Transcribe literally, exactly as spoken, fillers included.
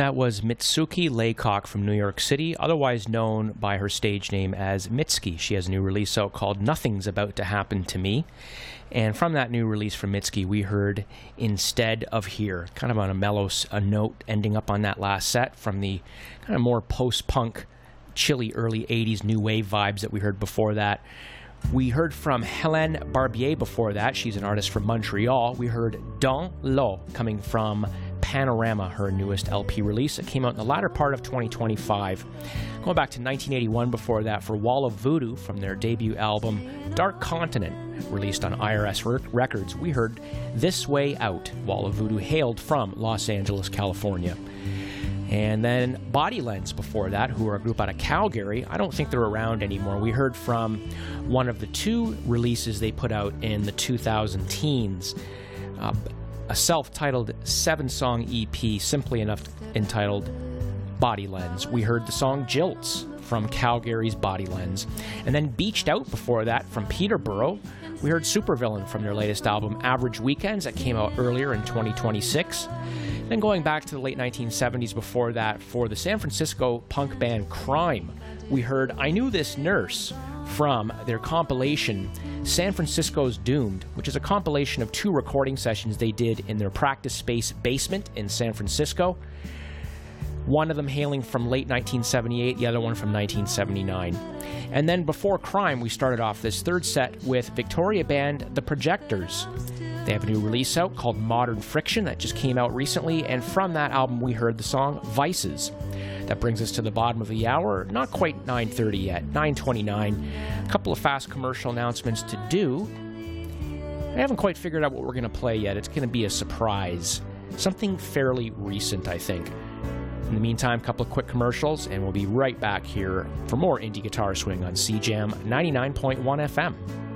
That was Mitsuki Laycock from New York City, otherwise known by her stage name as Mitski. She has a new release out called Nothing's About to Happen to Me. And from that new release from Mitski, we heard Instead of Here, kind of on a mellow a note, ending up on that last set from the kind of more post-punk, chilly early eighties new wave vibes that we heard before that. We heard from Hélène Barbier before that. She's an artist from Montreal. We heard Dans l'eau coming from Panorama, her newest L P release. It came out in the latter part of twenty twenty-five. Going back to nineteen eighty-one before that for Wall of Voodoo from their debut album Dark Continent, released on I R S Records. We heard This Way Out. Wall of Voodoo hailed from Los Angeles, California. And then Body Lens before that, who are a group out of Calgary. I don't think they're around anymore. We heard from one of the two releases they put out in the two thousand teens, uh, a self-titled seven-song E P, simply enough entitled Body Lens. We heard the song Jilts from Calgary's Body Lens. And then Beached Out before that from Peterborough. We heard Supervillain from their latest album Average Weekends that came out earlier in twenty twenty-six. Then going back to the late nineteen seventies before that, for the San Francisco punk band Crime, we heard I Knew This Nurse from their compilation San Francisco's Doomed, which is a compilation of two recording sessions they did in their practice space basement in San Francisco. One of them hailing from late nineteen seventy-eight, the other one from nineteen seventy-nine. And then before Crime, we started off this third set with Victoria band The Projectors. They have a new release out called Modern Friction that just came out recently, and from that album we heard the song Vices. That brings us to the bottom of the hour. Not quite nine thirty yet, nine twenty-nine. A couple of fast commercial announcements to do. I haven't quite figured out what we're going to play yet. It's going to be a surprise. Something fairly recent, I think. In the meantime, a couple of quick commercials, and we'll be right back here for more Indie Guitar Swing on C J A M ninety-nine point one F M.